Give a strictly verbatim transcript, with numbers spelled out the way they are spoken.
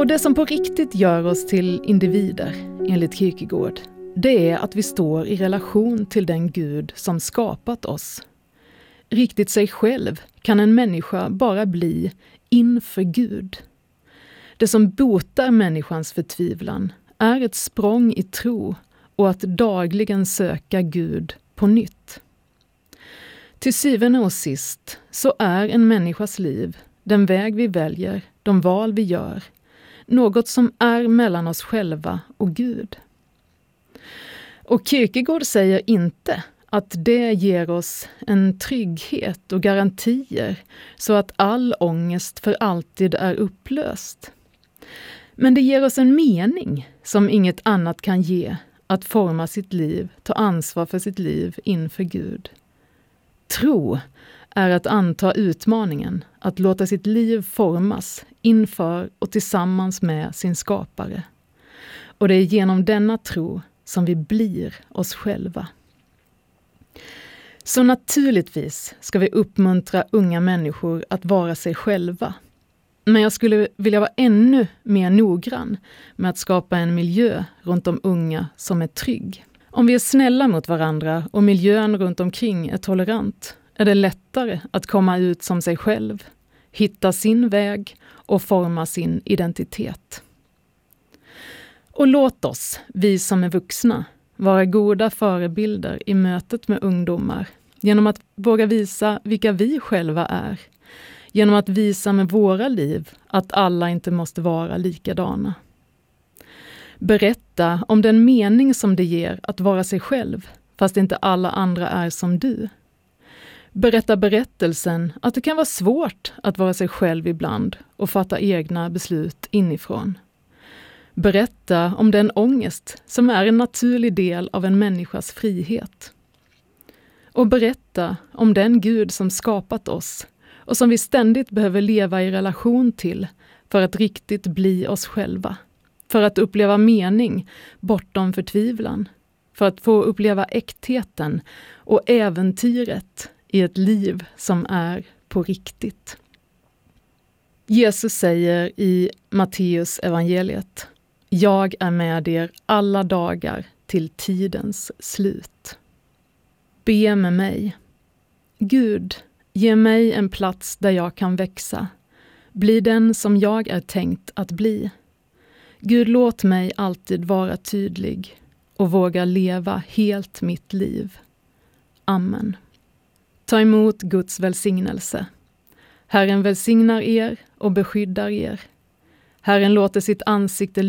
Och det som på riktigt gör oss till individer, enligt Kierkegaard, det är att vi står i relation till den Gud som skapat oss. Riktigt sig själv kan en människa bara bli inför Gud. Det som botar människans förtvivlan är ett språng i tro och att dagligen söka Gud på nytt. Till syvende och sist så är en människas liv, den väg vi väljer, de val vi gör, något som är mellan oss själva och Gud. Och Kierkegaard säger inte att det ger oss en trygghet och garantier så att all ångest för alltid är upplöst. Men det ger oss en mening som inget annat kan ge, att forma sitt liv, ta ansvar för sitt liv inför Gud. Tro är att anta utmaningen, att låta sitt liv formas inför och tillsammans med sin skapare. Och det är genom denna tro som vi blir oss själva. Så naturligtvis ska vi uppmuntra unga människor att vara sig själva. Men jag skulle vilja vara ännu mer noggrann med att skapa en miljö runt de unga som är trygg. Om vi är snälla mot varandra och miljön runt omkring är tolerant, är det lättare att komma ut som sig själv, hitta sin väg och forma sin identitet. Och låt oss, vi som är vuxna, vara goda förebilder i mötet med ungdomar genom att våga visa vilka vi själva är, genom att visa med våra liv att alla inte måste vara likadana. Berätta om den mening som det ger att vara sig själv, fast inte alla andra är som du. Berätta berättelsen att det kan vara svårt att vara sig själv ibland och fatta egna beslut inifrån. Berätta om den ångest som är en naturlig del av en människas frihet. Och berätta om den Gud som skapat oss och som vi ständigt behöver leva i relation till för att riktigt bli oss själva. För att uppleva mening bortom förtvivlan. För att få uppleva äktheten och äventyret i ett liv som är på riktigt. Jesus säger i Matteus evangeliet: jag är med er alla dagar till tidens slut. Be med mig. Gud, ge mig en plats där jag kan växa. Bli den som jag är tänkt att bli. Gud, låt mig alltid vara tydlig och våga leva helt mitt liv. Amen. Ta emot Guds välsignelse. Herren välsignar er och beskyddar er. Herren låter sitt ansikte